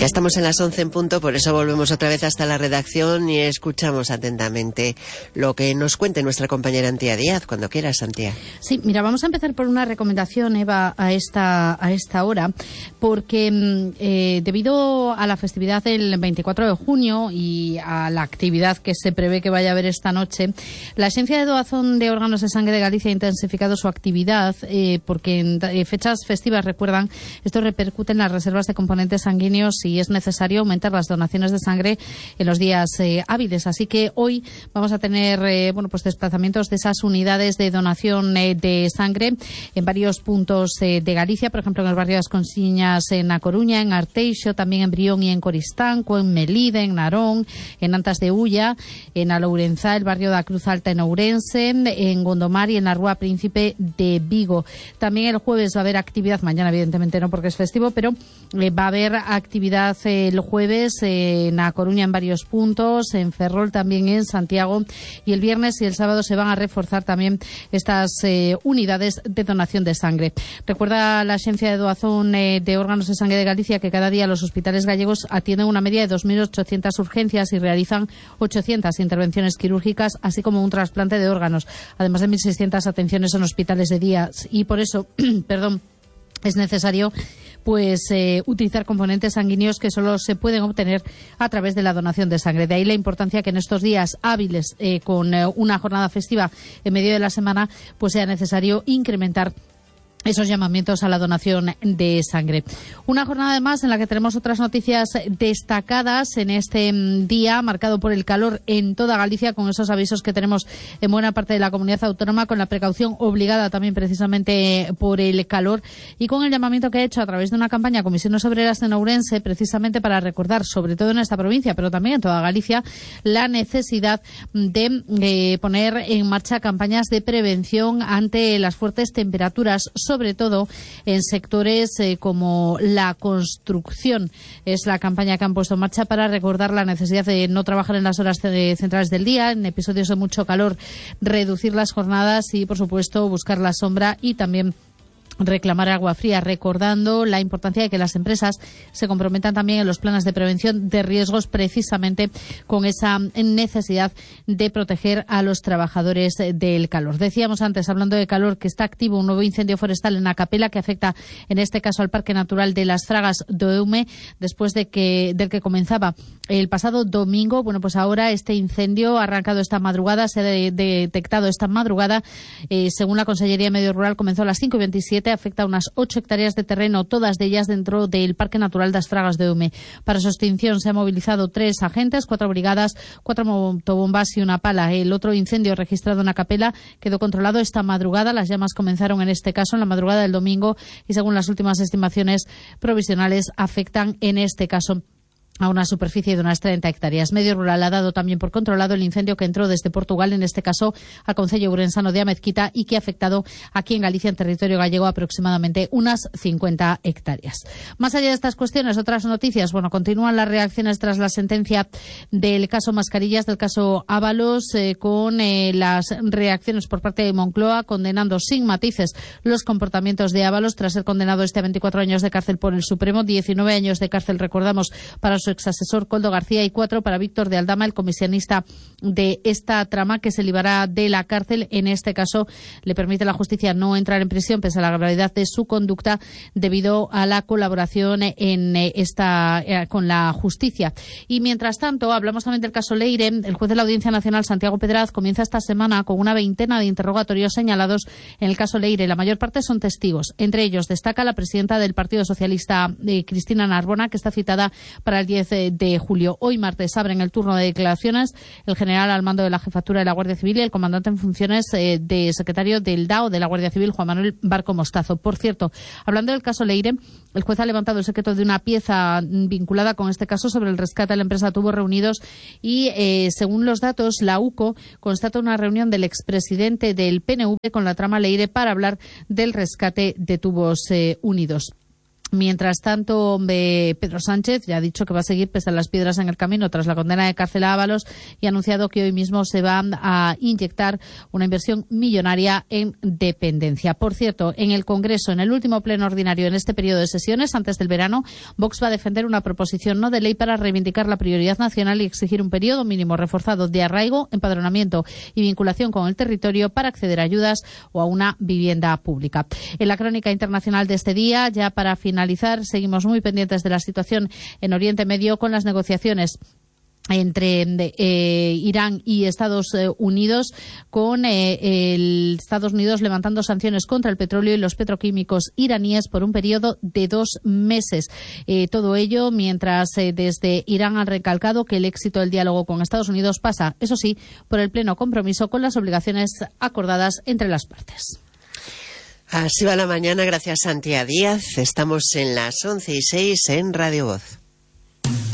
Ya estamos en las 11 en punto, por eso volvemos otra vez hasta la redacción y escuchamos atentamente lo que nos cuente nuestra compañera Antía Díaz. Cuando quieras, Antía. Sí, mira, vamos a empezar por una recomendación, Eva, a esta hora, porque debido a la festividad del 24 de junio y a la actividad que se prevé que vaya a haber esta noche, la Agencia de Doazón de Órganos de Sangre de Galicia ha intensificado su actividad porque en fechas festivas, recuerdan, esto repercute en las reservas de componentes sanguíneos y es necesario aumentar las donaciones de sangre en los días hábiles. Así que hoy vamos a tener desplazamientos de esas unidades de donación de sangre en varios puntos de Galicia, por ejemplo en el barrio de As Consiñas en A Coruña, en Arteixo, también en Brión y en Coristanco, en Melide, en Narón, en Antas de Ulla, en Alourenzá, el barrio da Cruz Alta en Ourense, en Gondomar y en la Rúa Príncipe de Vigo. También el jueves va a haber actividad, mañana evidentemente no porque es festivo, pero va a haber actividad el jueves en A Coruña en varios puntos, en Ferrol también, en Santiago, y el viernes y el sábado se van a reforzar también estas unidades de donación de sangre. Recuerda la Agencia de Doazón de Órganos de Sangre de Galicia que cada día los hospitales gallegos atienden una media de 2.800 urgencias y realizan 800 intervenciones quirúrgicas, así como un trasplante de órganos, además de 1.600 atenciones en hospitales de día, y por eso, es necesario utilizar componentes sanguíneos que solo se pueden obtener a través de la donación de sangre. De ahí la importancia que en estos días hábiles con una jornada festiva en medio de la semana sea necesario incrementar esos llamamientos a la donación de sangre. Una jornada además en la que tenemos otras noticias destacadas en este día, marcado por el calor en toda Galicia, con esos avisos que tenemos en buena parte de la comunidad autónoma, con la precaución obligada también precisamente por el calor y con el llamamiento que ha hecho a través de una campaña Comisiones Obreras en Ourense, precisamente para recordar, sobre todo en esta provincia, pero también en toda Galicia, la necesidad de poner en marcha campañas de prevención ante las fuertes temperaturas, sobre todo en sectores como la construcción. Es la campaña que han puesto en marcha para recordar la necesidad de no trabajar en las horas centrales del día, en episodios de mucho calor, reducir las jornadas y, por supuesto, buscar la sombra y también reclamar agua fría, recordando la importancia de que las empresas se comprometan también en los planes de prevención de riesgos, precisamente con esa necesidad de proteger a los trabajadores del calor. Decíamos antes, hablando de calor, que está activo un nuevo incendio forestal en A Capela que afecta en este caso al Parque Natural de las Fragas do Eume, después del que comenzaba el pasado domingo. Ahora este incendio ha arrancado esta madrugada, se ha detectado esta madrugada, según la Consellería de Medio Rural, comenzó a las 5:27, afecta a unas 8 hectáreas de terreno, todas de ellas dentro del Parque Natural das Fragas de Eume. Para su extinción se han movilizado 3 agentes, 4 brigadas, 4 motobombas y una pala. El otro incendio registrado en A Capela quedó controlado esta madrugada. Las llamas comenzaron en este caso en la madrugada del domingo y, según las últimas estimaciones provisionales, afectan en este caso a una superficie de unas 30 hectáreas. Medio Rural ha dado también por controlado el incendio que entró desde Portugal, en este caso al concello ourensano de Amezquita, y que ha afectado aquí en Galicia, en territorio gallego, aproximadamente unas 50 hectáreas. Más allá de estas cuestiones, otras noticias. Continúan las reacciones tras la sentencia del caso Mascarillas, del caso Ábalos, con las reacciones por parte de Moncloa, condenando sin matices los comportamientos de Ábalos, tras ser condenado a 24 años de cárcel por el Supremo, 19 años de cárcel, recordamos, para su exasesor Coldo García y 4 para Víctor de Aldama, el comisionista de esta trama, que se librará de la cárcel. En este caso le permite a la justicia no entrar en prisión pese a la gravedad de su conducta, debido a la colaboración con la justicia. Y mientras tanto, hablamos también del caso Leire. El juez de la Audiencia Nacional, Santiago Pedraz, comienza esta semana con una veintena de interrogatorios señalados en el caso Leire. La mayor parte son testigos. Entre ellos destaca la presidenta del Partido Socialista, Cristina Narbona, que está citada para el 10 de julio. Hoy martes abren el turno de declaraciones el general al mando de la Jefatura de la Guardia Civil y el comandante en funciones de secretario del DAO de la Guardia Civil, Juan Manuel Barco Mostazo. Por cierto, hablando del caso Leire, el juez ha levantado el secreto de una pieza vinculada con este caso sobre el rescate de la empresa Tubos Reunidos y, según los datos, la UCO constata una reunión del expresidente del PNV con la trama Leire para hablar del rescate de Tubos Unidos. Mientras tanto, Pedro Sánchez ya ha dicho que va a seguir pese a las piedras en el camino tras la condena de cárcel a Ábalos y ha anunciado que hoy mismo se va a inyectar una inversión millonaria en dependencia. Por cierto, en el Congreso, en el último pleno ordinario en este periodo de sesiones, antes del verano, Vox va a defender una proposición no de ley para reivindicar la prioridad nacional y exigir un periodo mínimo reforzado de arraigo, empadronamiento y vinculación con el territorio para acceder a ayudas o a una vivienda pública. En la crónica internacional de este día, ya para finalizar, seguimos muy pendientes de la situación en Oriente Medio con las negociaciones entre Irán y Estados Unidos, con Estados Unidos levantando sanciones contra el petróleo y los petroquímicos iraníes por un periodo de 2 meses. Todo ello mientras desde Irán han recalcado que el éxito del diálogo con Estados Unidos pasa, eso sí, por el pleno compromiso con las obligaciones acordadas entre las partes. Así va la mañana, gracias Santia Díaz. Estamos en las 11:06 en Radio Voz.